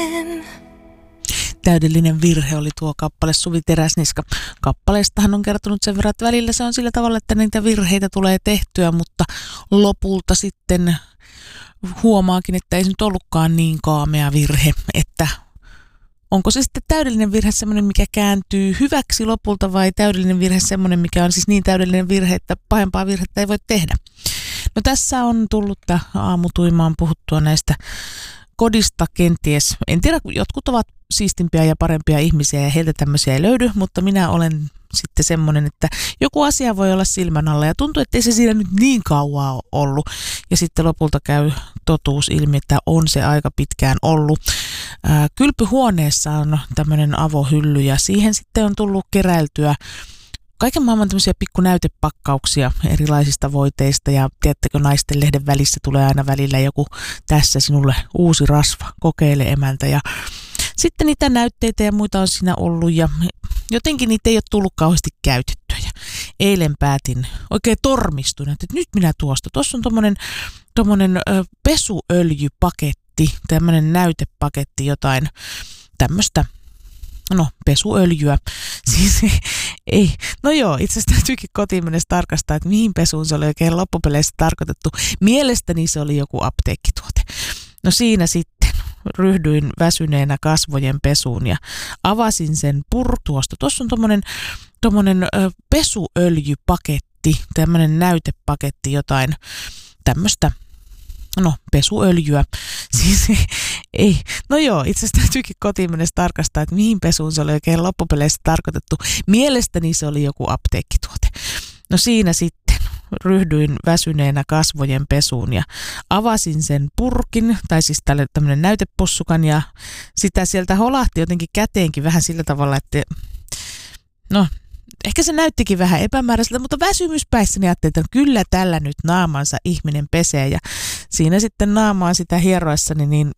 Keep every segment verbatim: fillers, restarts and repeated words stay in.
Täydellinen virhe oli tuo kappale Suvi Teräsniska. Kappaleestahan on kertonut sen verran, että välillä se on sillä tavalla, että niitä virheitä tulee tehtyä, mutta lopulta sitten huomaakin, että ei se nyt ollutkaan niin kaamea virhe, että onko se sitten täydellinen virhe semmoinen, mikä kääntyy hyväksi lopulta, vai täydellinen virhe semmoinen, mikä on siis niin täydellinen virhe, että pahempaa virhettä ei voi tehdä. No tässä on tullut aamutuimaan puhuttua näistä kodista kenties. En tiedä, jotkut ovat siistimpiä ja parempia ihmisiä ja heiltä tämmöisiä ei löydy, mutta minä olen sitten semmoinen, että joku asia voi olla silmän alla ja tuntuu, että ei se siinä nyt niin kauaa ole ollut. Ja sitten lopulta käy totuus ilmi, että on se aika pitkään ollut. Ää, kylpyhuoneessa on tämmöinen avohylly ja siihen sitten on tullut keräiltyä kaiken maailman tämmöisiä pikkunäytepakkauksia erilaisista voiteista ja tiedättekö, naisten lehden välissä tulee aina välillä joku tässä sinulle uusi rasva, kokeile emäntä ja sitten niitä näytteitä ja muita on siinä ollut ja jotenkin niitä ei ole tullut kauheasti käytettyä ja eilen päätin, oikein tormistuin, että nyt minä tuosta, tuossa on tommonen, tommonen ö, pesuöljypaketti, tämmönen näytepaketti, jotain tämmöistä. No, pesuöljyä. Siis ei. No joo, itse asiassa täytyykin kotiin mennessä tarkastaa, että mihin pesuun se oli oikein loppupeleissä tarkoitettu. Mielestäni se oli joku apteekkituote. No siinä sitten ryhdyin väsyneenä kasvojen pesuun ja avasin sen purtuosta. Tuossa on tommonen, tommonen ö, pesuöljypaketti, tämmönen näytepaketti, jotain tämmöistä. No, pesuöljyä. Siis ei. No joo, itse asiassa täytyykin kotiin mennessä tarkastaa, että mihin pesuun se oli oikein loppupeleissä tarkoitettu. Mielestäni se oli joku apteekkituote. No siinä sitten ryhdyin väsyneenä kasvojen pesuun ja avasin sen purkin, tai siis tämmöinen näytepussukan ja sitä sieltä holahti jotenkin käteenkin vähän sillä tavalla, että no, ehkä se näyttikin vähän epämääräiseltä, mutta väsymyspäissäni ajattelin, että kyllä tällä nyt naamansa ihminen pesee. Ja siinä sitten naamaa sitä hieroessani niin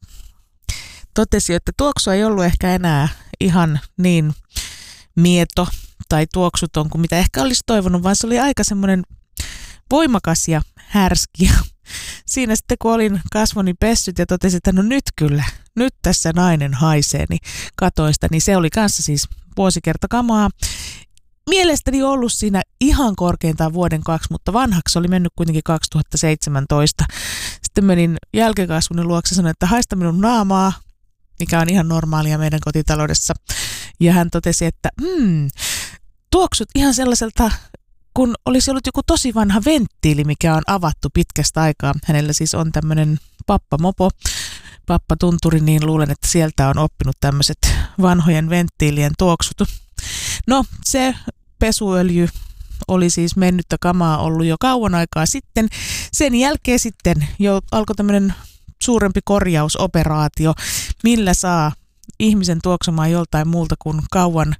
totesi, että tuoksu ei ollut ehkä enää ihan niin mieto tai tuoksuton kuin mitä ehkä olisi toivonut, vaan se oli aika semmoinen voimakas ja härski. Ja siinä sitten kun olin kasvoni pessyt ja totesin, että no nyt kyllä, nyt tässä nainen haisee, niin katoin sitä, niin se oli kanssa siis vuosikertakamaa. Mielestäni ollut siinä ihan korkeintaan vuoden kaksi, mutta vanhaksi oli mennyt kuitenkin kaksituhattaseitsemäntoista. Sitten menin jälkikasvunen luokse ja sanoin, että haista minun naamaa, mikä on ihan normaalia meidän kotitaloudessa. Ja hän totesi, että hmm, tuoksut ihan sellaiselta, kun olisi ollut joku tosi vanha venttiili, mikä on avattu pitkästä aikaa. Hänellä siis on tämmöinen pappamopo, pappatunturi, niin luulen, että sieltä on oppinut tämmöiset vanhojen venttiilien tuoksut. No, se pesuöljy oli siis mennyttä kamaa ollut jo kauan aikaa sitten. Sen jälkeen sitten jo alkoi tämmöinen suurempi korjausoperaatio, millä saa ihmisen tuoksumaan joltain muulta kuin kauan,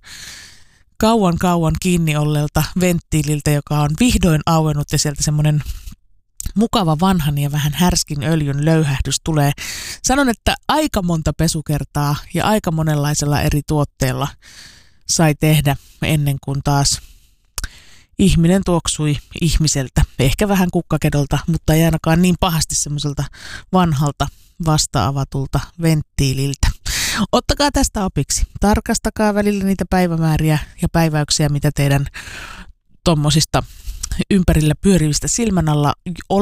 kauan, kauan kiinni olleelta venttiililtä, joka on vihdoin auennut ja sieltä semmoinen mukava vanhan ja vähän härskin öljyn löyhähdys tulee. Sanon, että aika monta pesukertaa ja aika monenlaisella eri tuotteella sai tehdä ennen kuin taas ihminen tuoksui ihmiseltä. Ehkä vähän kukkakedolta, mutta ei ainakaan niin pahasti semmoiselta vanhalta vasta-avatulta venttiililtä. Ottakaa tästä opiksi. Tarkastakaa välillä niitä päivämääriä ja päiväyksiä, mitä teidän tommosista ympärillä pyörivistä silmän alla